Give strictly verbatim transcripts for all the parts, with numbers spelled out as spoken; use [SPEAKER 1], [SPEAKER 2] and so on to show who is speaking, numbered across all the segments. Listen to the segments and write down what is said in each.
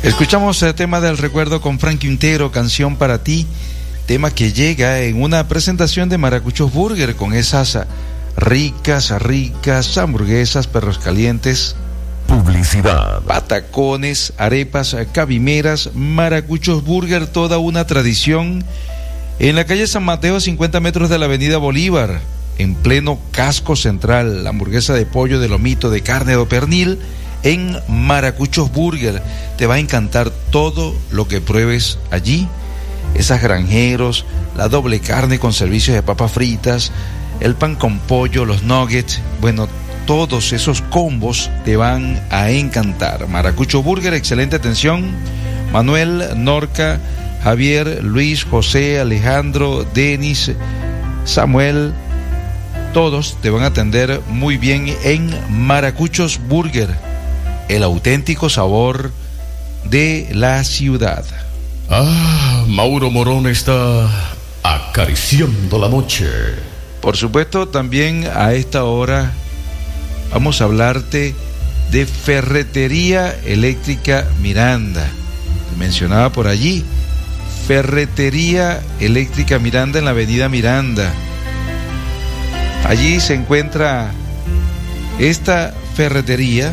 [SPEAKER 1] Escuchamos el tema del recuerdo con Frank Quintero, Canción para ti, tema que llega en una presentación de Maracuchos Burger con esas ricas, ricas hamburguesas, perros calientes,
[SPEAKER 2] publicidad,
[SPEAKER 1] patacones, arepas, cabimeras. Maracuchos Burger, toda una tradición, en la calle San Mateo, cincuenta metros de la avenida Bolívar, en pleno casco central. La hamburguesa de pollo, de lomito, de carne o pernil en Maracuchos Burger. Te va a encantar todo lo que pruebes allí. Esas granjeros, la doble carne con servicios de papas fritas, el pan con pollo, los nuggets, bueno, todos esos combos te van a encantar. Maracucho Burger, excelente atención. Manuel, Norca, Javier, Luis, José, Alejandro, Denis, Samuel, todos te van a atender muy bien en Maracuchos Burger, el auténtico sabor de la ciudad.
[SPEAKER 2] Ah, Mauro Morón está acariciando la noche.
[SPEAKER 1] Por supuesto, también a esta hora vamos a hablarte de Ferretería Eléctrica Miranda. Te mencionaba por allí, Ferretería Eléctrica Miranda en la avenida Miranda. Allí se encuentra esta ferretería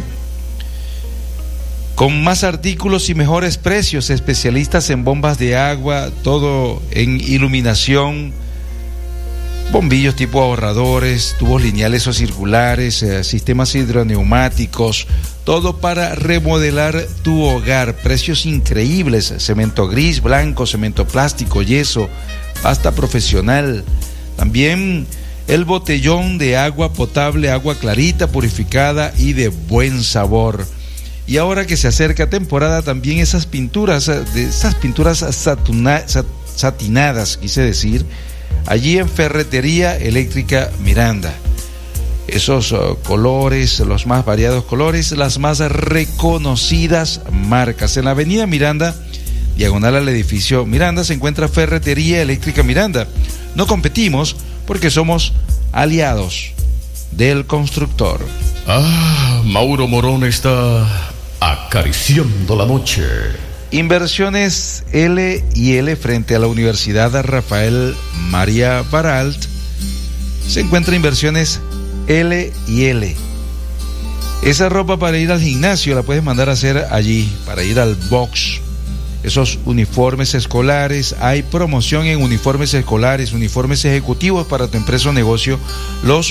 [SPEAKER 1] con más artículos y mejores precios, especialistas en bombas de agua, todo en iluminación, bombillos tipo ahorradores, tubos lineales o circulares, eh, sistemas hidroneumáticos, todo para remodelar tu hogar. Precios increíbles: cemento gris, blanco, cemento plástico, yeso, pasta profesional. También el botellón de agua potable, agua clarita, purificada y de buen sabor. Y ahora que se acerca temporada, también esas pinturas, de esas pinturas satuna, sat, satinadas, quise decir, allí en Ferretería Eléctrica Miranda. Esos uh, colores, los más variados colores, las más reconocidas marcas. En la avenida Miranda, diagonal al edificio Miranda, se encuentra Ferretería Eléctrica Miranda. No competimos porque somos aliados del constructor.
[SPEAKER 2] Ah, Mauro Morón está acariciando la noche.
[SPEAKER 1] Inversiones L y L frente a la Universidad Rafael María Baralt. Se encuentra Inversiones L y L. Esa ropa para ir al gimnasio la puedes mandar a hacer allí, para ir al box. Esos uniformes escolares, hay promoción en uniformes escolares, uniformes ejecutivos para tu empresa o negocio, los